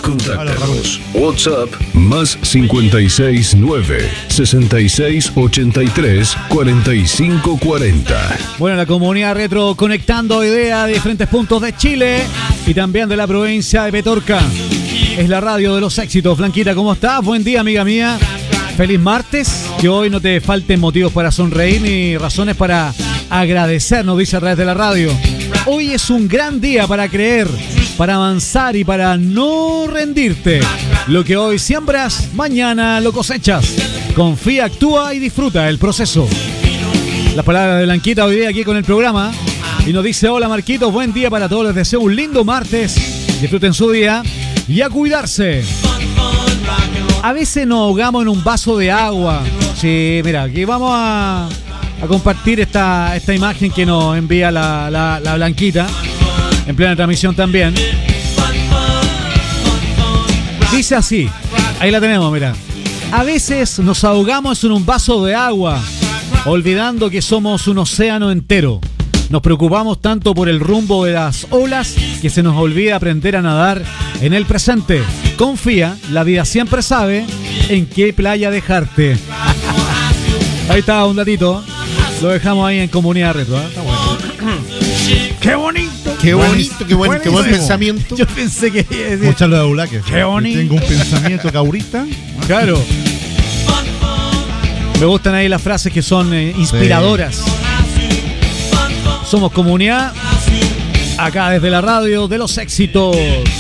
Contáctanos. WhatsApp más 569 6683 4540. Bueno, la comunidad retro conectando ideas de diferentes puntos de Chile y también de la provincia de Petorca. Es la radio de los éxitos. Blanquita, ¿cómo estás? Buen día, amiga mía. Feliz martes. Que hoy no te falten motivos para sonreír ni razones para agradecer, nos dice a través de la radio. Hoy es un gran día para creer, para avanzar y para no rendirte. Lo que hoy siembras, mañana lo cosechas. Confía, actúa y disfruta el proceso. Las palabras de Blanquita hoy día aquí con el programa. Y nos dice: hola Marquitos, buen día para todos. Les deseo un lindo martes. Disfruten su día y a cuidarse. A veces nos ahogamos en un vaso de agua. Sí, mira, aquí vamos a compartir esta imagen que nos envía la Blanquita en plena transmisión también. Dice así, ahí la tenemos, mira. A veces nos ahogamos en un vaso de agua, olvidando que somos un océano entero. Nos preocupamos tanto por el rumbo de las olas que se nos olvida aprender a nadar en el presente. Confía, la vida siempre sabe en qué playa dejarte. Ahí está un datito. Lo dejamos ahí en Comunidad Retro. Está bueno. ¡Qué bonito! ¡Qué bonito! ¡Qué buen pensamiento! Yo pensé que... Muchas de Aulaque. ¡Qué bonito! Tengo un pensamiento caurista. Claro. Me gustan ahí las frases que son inspiradoras. Sí. Somos comunidad. Acá desde la radio de los éxitos.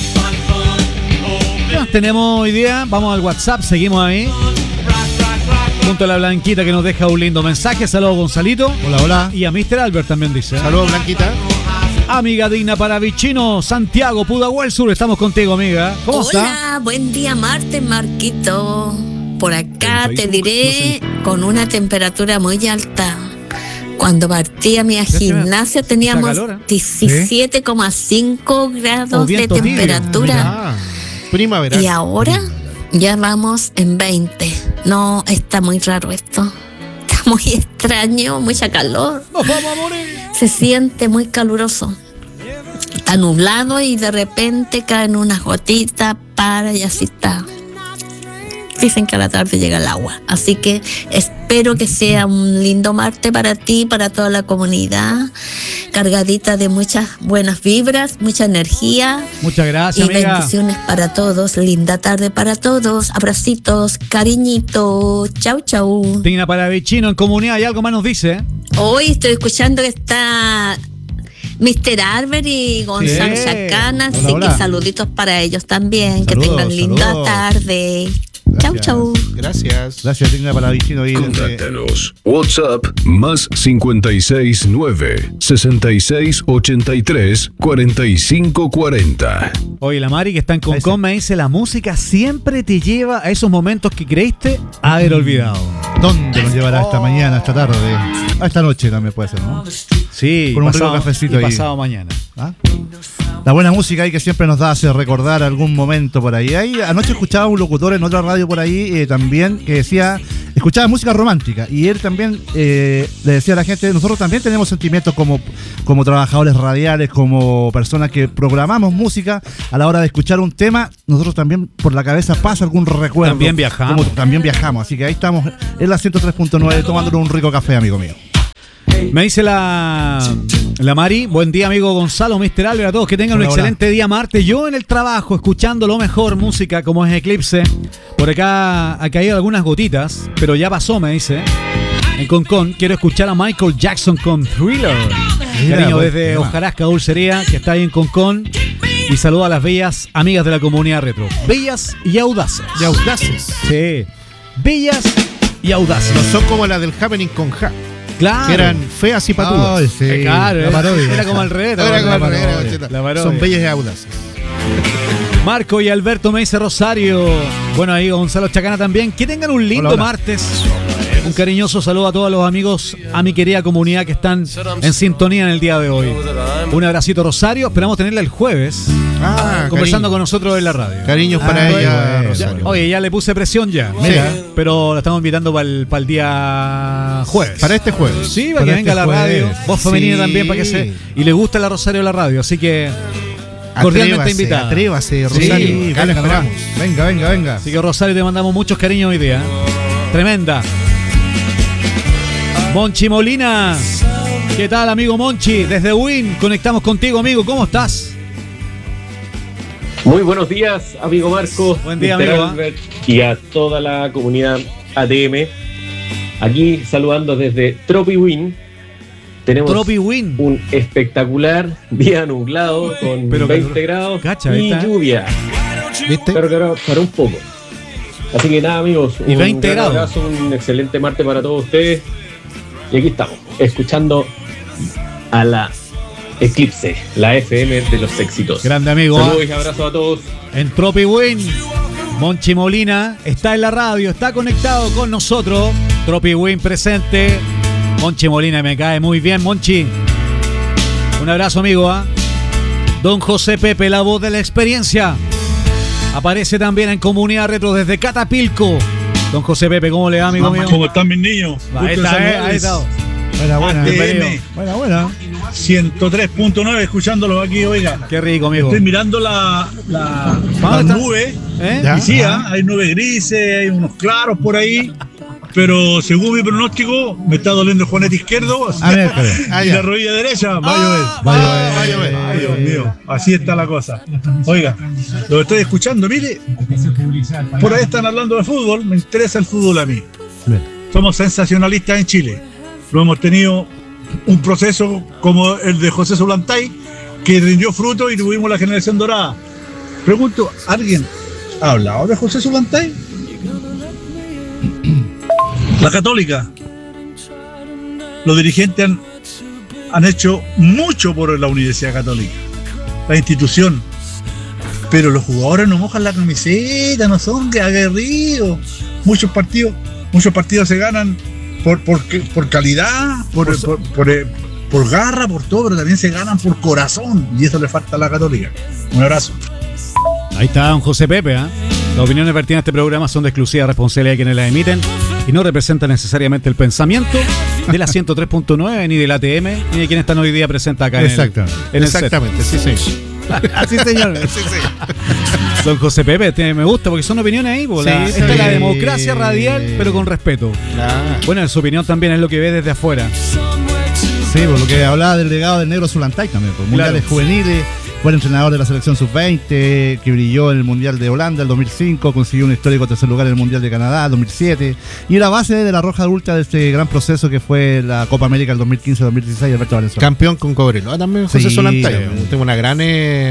¿Qué más tenemos hoy día? Vamos al WhatsApp, seguimos ahí. Junto a la Blanquita que nos deja un lindo mensaje. Saludos, Gonzalito. Hola, hola. Y a Mr. Albert también dice. Saludos, Blanquita. Amiga digna para Vichino, Santiago, Pudahuel Sur. Estamos contigo, amiga. ¿Cómo está? Hola, buen día, martes, Marquito. Por acá te diré con una temperatura muy alta. Cuando partí a mi gimnasio teníamos 17,5 grados de temperatura. Primavera. Y ahora ya vamos en 20. No, está muy raro esto. Está muy extraño, mucha calor. ¡Nos vamos a morir! Se siente muy caluroso. Está nublado y de repente caen unas gotitas, y así está. Dicen que a la tarde llega el agua. Así que espero que sea un lindo martes para ti, para toda la comunidad. Cargadita de muchas buenas vibras, mucha energía. Muchas gracias, y amiga. Bendiciones para todos. Linda tarde para todos. Abracitos, cariñito. Chau, chau. Digna para Vichino en comunidad. Y algo más nos dice. Hoy estoy escuchando que está Mr. Albert y Gonzalo Chacana. Así que saluditos para ellos también. Saludos, que tengan linda tarde. Gracias. Chau, chau. Gracias. Gracias, Digna para Vichino. Contáctanos. WhatsApp más 569 6683 4540. Oye, la Mari que está en Concón me dice: la música siempre te lleva a esos momentos que creíste haber olvidado. ¿Dónde nos llevará esta mañana, esta tarde? Esta noche también puede ser, ¿no? Sí, con un rico cafecito ahí. Pasado mañana. ¿Ah? La buena música ahí que siempre nos hace recordar algún momento por ahí. Anoche escuchaba un locutor en otra radio por ahí también que decía, escuchaba música romántica y él también le decía a la gente: nosotros también tenemos sentimientos como trabajadores radiales, como personas que programamos música. A la hora de escuchar un tema, nosotros también por la cabeza pasa algún recuerdo. También viajamos. También viajamos, así que ahí estamos en la 103.9 tomándole un rico café, amigo mío. Me dice la Mari: buen día, amigo Gonzalo, Mr. Albert, a todos, que tengan un excelente día martes. Yo en el trabajo, escuchando lo mejor música como es Eclipse. Por acá ha caído algunas gotitas, pero ya pasó, me dice. En Concón, quiero escuchar a Michael Jackson con Thriller. Cariño desde Hojarasca Dulcería, que está ahí en Concón. Y saludo a las bellas amigas de la comunidad retro. Bellas y audaces. Y audaces. Sí. Bellas y audaces. No son como las del Happening con Ja. Claro. Que eran feas y patudas. Oh, sí. Claro, la parodia. Era como al revés. Son bellas y audaces. Marco y Alberto me dice Rosario. Bueno, ahí Gonzalo Chacana también. Que tengan un lindo martes. Un cariñoso saludo a todos los amigos, a mi querida comunidad que están en sintonía en el día de hoy. Un abracito, Rosario. Esperamos tenerla el jueves conversando con nosotros en la radio. Cariños para ella, Rosario. Oye, ya le puse presión ya. Mira, pero la estamos invitando para el día jueves. Para este jueves. Sí, para que venga a la radio. Voz femenina también, para que se... Y le gusta la Rosario la radio, así que... cordialmente invitada. Atrévase, Rosario. Sí, acá la esperamos. Venga. Así que Rosario, te mandamos muchos cariños hoy día. Tremenda. Monchi Molina. ¿Qué tal, amigo Monchi? Desde Win, conectamos contigo, amigo. ¿Cómo estás? Muy buenos días, amigo Marco. Buen día, Mr. amigo. Albert, y a toda la comunidad ATM. Aquí saludando desde TropiWin. Tenemos TropiWin. un espectacular día nublado con Pero 20 grados cacha, y ¿viste? lluvia. ¿Viste? Pero para un poco. Así que nada, amigos, Y un 20 gran grados. abrazo, un excelente martes para todos ustedes. Y aquí estamos, escuchando a la Eclipse, la FM de los éxitos. Grande amigo. Saludos y abrazos a todos. En TropiWin, Monchi Molina está en la radio, está conectado con nosotros. TropiWin presente. Monchi Molina me cae muy bien, Monchi. Un abrazo, amigo. Don José Pepe, la voz de la experiencia. Aparece también en Comunidad Retro desde Catapilco. Don José Pepe, ¿cómo le va, amigo mío? ¿Cómo están mis niños? Ahí Gusto está, saludarles. ahí está. Buena. ATM Buena. 103.9, escuchándolos aquí, oiga. Qué rico, amigo. Estoy mirando las está? nubes. ¿Eh? Ya. Y sí, hay nubes grises, hay unos claros por ahí. Pero según mi pronóstico, me está doliendo el juanete izquierdo y la rodilla derecha. Va a llover. Va a llover. Ay, Dios mío, así está la cosa. Oiga, lo estoy escuchando, mire. Por ahí están hablando de fútbol, me interesa el fútbol a mí. Bien. Somos sensacionalistas en Chile. Lo hemos tenido un proceso como el de José Solantay, que rindió fruto y tuvimos la generación dorada. Pregunto, ¿alguien ha hablado de José Solantay? La Católica. Los dirigentes han hecho mucho por la Universidad Católica, la institución. Pero los jugadores no mojan la camiseta, no son aguerridos. Muchos partidos se ganan por calidad, por garra, por todo, pero también se ganan por corazón. Y eso le falta a la Católica. Un abrazo. Ahí está don José Pepe. Las opiniones vertidas en este programa son de exclusiva responsabilidad de quienes las emiten y no representan necesariamente el pensamiento de la 103.9 ni del ATM ni de quienes están hoy día presentes acá Exactamente, sí. Así, señor. Sí. Don José Pepe, me gusta porque son opiniones ahí. Sí, esta es la democracia radial, pero con respeto. Bueno, su opinión también es lo que ve desde afuera. Sí, por lo que hablaba del legado del negro Zulantay también, por mundiales juveniles, fue el entrenador de la selección sub-20, que brilló en el Mundial de Holanda el 2005, consiguió un histórico tercer lugar en el Mundial de Canadá el 2007, y era base de la Roja Adulta de este gran proceso que fue la Copa América el 2015-2016, Alberto Valenzuela. Campeón con Cobreloa también, José Sí, Solantay. Tengo una gran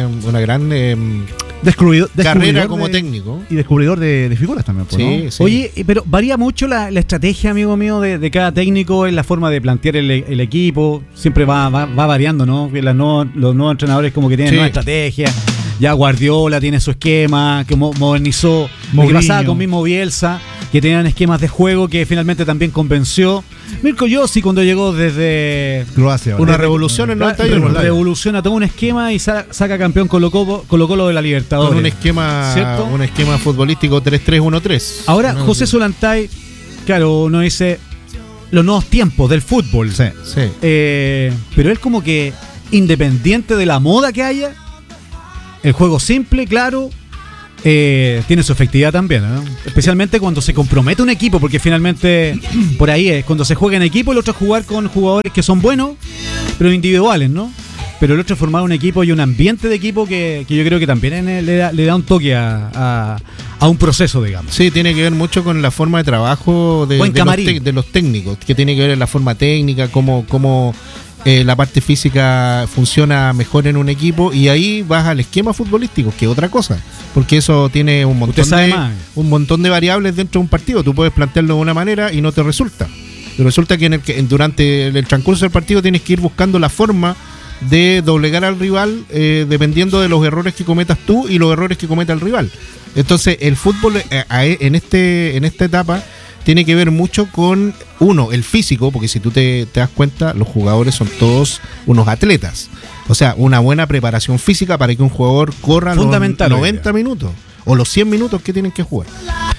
carrera como técnico. Y descubridor de figuras también, pues, ¿no? Sí. Oye, pero varía mucho la estrategia, amigo mío, de cada técnico en la forma de plantear el equipo. Siempre va variando, ¿no? Los nuevos entrenadores como que tienen nueva estrategia. Ya Guardiola tiene su esquema, que modernizó. Lo que pasaba con mismo Bielsa, que tenían esquemas de juego que finalmente también convenció. Mirko Yossi, cuando llegó desde Croacia. Una revolución en 91. Revoluciona todo un esquema y saca campeón Colo-Colo de la Libertadores. Con un esquema futbolístico 3-3-1-3. Ahora, José Solantay, claro, uno dice los nuevos tiempos del fútbol. Sí. Pero él como que, independiente de la moda que haya, el juego simple, claro, tiene su efectividad también, ¿no? Especialmente cuando se compromete un equipo, porque finalmente por ahí es cuando se juega en equipo, el otro es jugar con jugadores que son buenos, pero individuales, ¿no? Pero el otro es formar un equipo y un ambiente de equipo que yo creo que también le da un toque a un proceso, digamos. Sí, tiene que ver mucho con la forma de trabajo de los técnicos, que tiene que ver en la forma técnica, cómo la parte física funciona mejor en un equipo, y ahí vas al esquema futbolístico, que es otra cosa, porque eso tiene un montón de variables dentro de un partido. Tú puedes plantearlo de una manera y no te resulta. Pero resulta que durante el transcurso del partido tienes que ir buscando la forma de doblegar al rival dependiendo de los errores que cometas tú y los errores que cometa el rival. Entonces el fútbol en esta etapa tiene que ver mucho con, el físico, porque si tú te das cuenta, los jugadores son todos unos atletas. O sea, una buena preparación física para que un jugador corra los 90 minutos o los 100 minutos que tienen que jugar.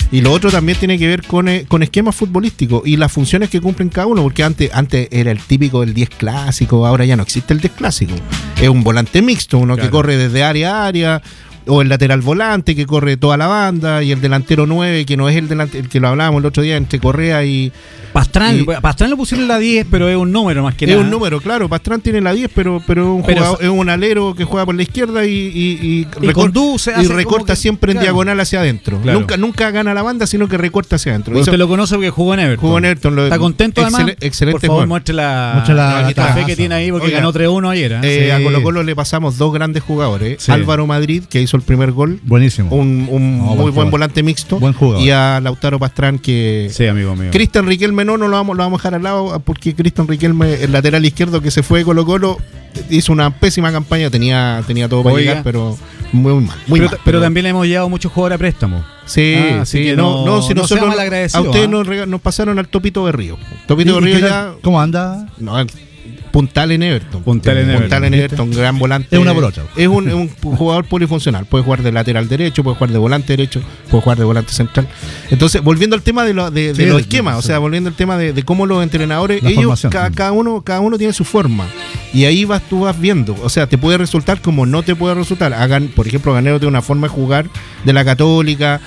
Y lo otro también tiene que ver con esquemas futbolísticos y las funciones que cumplen cada uno, porque antes era el típico del 10 clásico, ahora ya no existe el 10 clásico. Es un volante mixto, uno que corre desde área a área, o el lateral volante que corre toda la banda, y el delantero 9 que no es el que lo hablábamos el otro día entre Correa y Pastrán lo pusieron en la 10, pero es un número más que nada. Es un número, claro. Pastrán tiene la 10, pero es un alero que juega por la izquierda y conduce, y recorta siempre en diagonal hacia adentro. Claro. Nunca gana la banda, sino que recorta hacia adentro. Usted lo conoce porque jugó en Everton. ¿Está contento además? Excelente. Por favor, muestre la fe que tiene ahí, porque ganó 3-1 ayer. A Colo-Colo le pasamos dos grandes jugadores. Sí. Álvaro Madrid, que hizo el primer gol. Buenísimo. Un muy buen volante mixto. Buen jugador. Y a Lautaro Pastrán, que... Sí, amigo mío. Cristian Riquelme no lo vamos a dejar al lado, porque Cristian Riquelme, el lateral izquierdo que se fue de Colo-Colo, hizo una pésima campaña. Tenía todo para llegar, pero muy mal. Pero también le hemos llevado muchos jugadores a préstamo. Sí. Si nosotros a ustedes nos pasaron al Topito de Río. Topito de Río ya... ¿Cómo anda? No, Puntal en Everton, gran volante. Es una brocha. Es un jugador polifuncional. Puede jugar de lateral derecho, puede jugar de volante derecho, puede jugar de volante central. Entonces, volviendo al tema de los esquemas, o sea, volviendo al tema de cómo los entrenadores, ellos, cada uno tiene su forma. Y ahí tú vas viendo. O sea, te puede resultar como no te puede resultar. Por ejemplo, Ganero tiene una forma de jugar de la Católica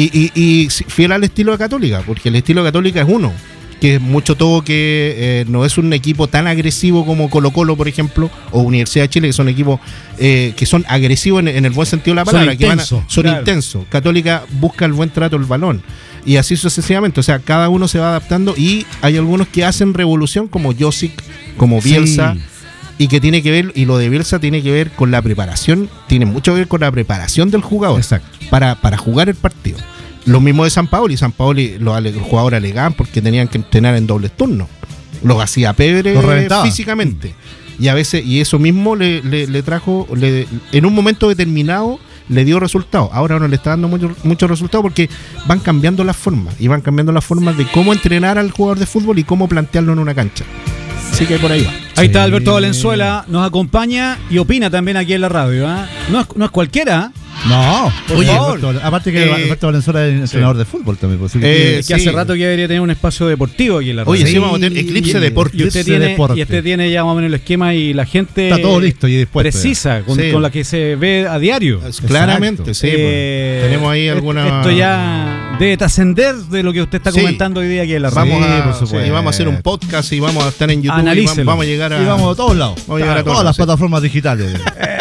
y fiel al estilo de Católica, porque el estilo de Católica es uno, que es mucho toque, no es un equipo tan agresivo como Colo-Colo, por ejemplo, o Universidad de Chile, que son equipos que son agresivos en el buen sentido de la palabra, son intensos. Católica busca el buen trato del balón, y así sucesivamente. O sea, cada uno se va adaptando, y hay algunos que hacen revolución, como Josic, como Bielsa, y que tiene que ver, y lo de Bielsa tiene que ver con la preparación, tiene mucho que ver con la preparación del jugador. Exacto. Para jugar el partido. Lo mismo de Sampaoli. Los jugadores alegaban porque tenían que entrenar en dobles turnos. Los hacía pebre físicamente. Y a veces, y eso mismo le trajo, en un momento determinado le dio resultados. Ahora no le está dando muchos resultados, porque van cambiando las formas. Y van cambiando las formas de cómo entrenar al jugador de fútbol y cómo plantearlo en una cancha. Así que por ahí va. Ahí está Alberto Valenzuela, nos acompaña y opina también aquí en la radio. No es cualquiera. No, por favor. Aparte que Alberto Valenzuela es entrenador de fútbol también. Que hace rato que debería tener un espacio deportivo aquí en la radio. Oye, sí, vamos a tener Eclipse Deportes. Y usted tiene ya más o menos el esquema, y la gente está todo listo y después precisa, con la que se ve a diario. Claramente, sí. Tenemos ahí alguna... Esto ya debe trascender de lo que usted está comentando hoy día aquí en la radio. Y vamos a hacer un podcast, y vamos a estar en YouTube. Analícelo. Vamos a llegar y vamos a todos lados. Vamos a llegar a todas las plataformas digitales.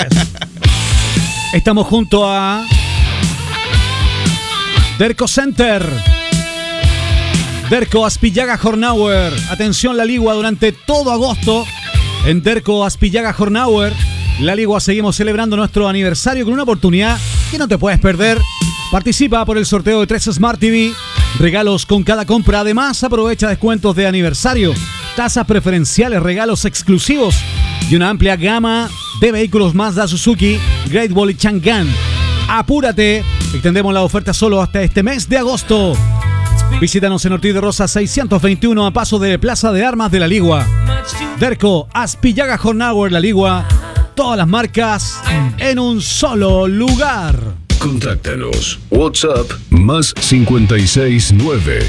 Estamos junto a Derco Center, Derco Aspillaga Hornauer. Atención, la Ligua durante todo agosto en Derco Aspillaga Hornauer. La Ligua, seguimos celebrando nuestro aniversario con una oportunidad que no te puedes perder. Participa por el sorteo de 3 Smart TV, regalos con cada compra. Además, aprovecha descuentos de aniversario, tasas preferenciales, regalos exclusivos y una amplia gama de vehículos Mazda, Suzuki, Great Wall y Chang'an. Apúrate, extendemos la oferta solo hasta este mes de agosto. Visítanos en Ortiz de Rosa 621, a paso de Plaza de Armas de La Ligua. Derco Aspillaga Hornauer, La Ligua. Todas las marcas en un solo lugar. Contáctanos. WhatsApp más 569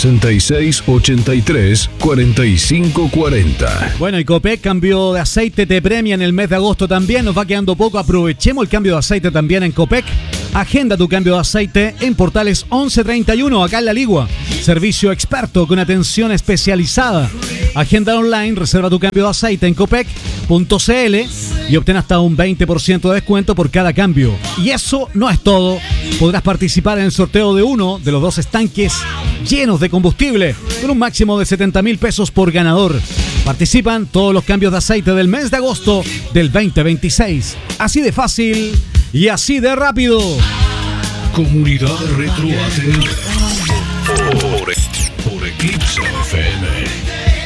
6683 4540. Bueno, y Copec, cambio de aceite te premia en el mes de agosto también. Nos va quedando poco. Aprovechemos el cambio de aceite también en Copec. Agenda tu cambio de aceite en Portales 1131, acá en La Ligua. Servicio experto con atención especializada. Agenda online, reserva tu cambio de aceite en copec.cl y obtén hasta un 20% de descuento por cada cambio. Y eso no es todo. Podrás participar en el sorteo de uno de los 2 estanques llenos de combustible, con un máximo de 70,000 pesos por ganador. Participan todos los cambios de aceite del mes de agosto del 2026. Así de fácil y así de rápido. Comunidad Retroatel por Eclipse FM.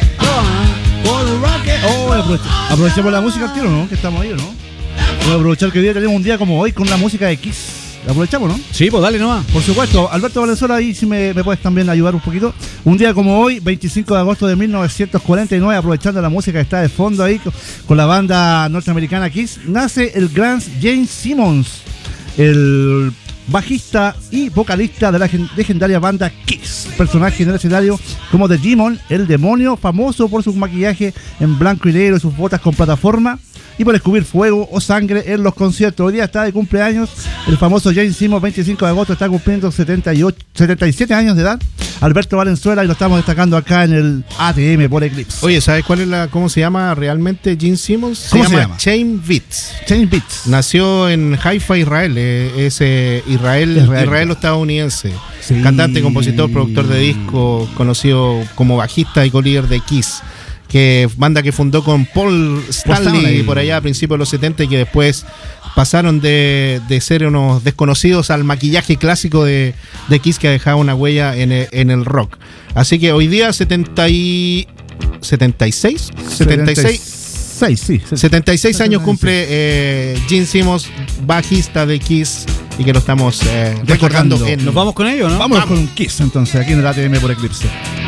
Aprovechemos la música al tiro, ¿no? Que estamos ahí, ¿no? Vamos a aprovechar que hoy día tenemos un día como hoy con la música de Kiss. ¿La aprovechamos, no? Sí, pues dale nomás. Por supuesto. Alberto Valenzuela, ahí si me puedes también ayudar un poquito. Un día como hoy, 25 de agosto de 1949, aprovechando la música que está de fondo ahí con la banda norteamericana Kiss, nace el gran James Simmons, el bajista y vocalista de la legendaria banda Kiss. Personaje en el escenario como Digimon, el demonio, famoso por su maquillaje en blanco y negro y sus botas con plataforma, y por escupir fuego o sangre en los conciertos. Hoy día está de cumpleaños el famoso Gene Simmons, 25 de agosto, está cumpliendo 77 años de edad. Alberto Valenzuela, y lo estamos destacando acá en el ATM por Eclipse. Oye, ¿sabes cómo se llama realmente Gene Simmons? Se llama Shane Beats. Shane Beats. Nació en Haifa, Israel. Es israelo-estadounidense. Sí. Cantante, compositor, productor de disco, conocido como bajista y co-líder de Kiss. Banda que fundó con Paul Stanley por allá a principios de los 70 y que después pasaron de ser unos desconocidos al maquillaje clásico de Kiss, que ha dejado una huella en el rock. Así que hoy día 76 años cumple Gene Simmons, bajista de Kiss, y que lo estamos recordando. ¿Nos vamos con ello, no? Vamos con Kiss entonces, aquí en el ATM por Eclipse.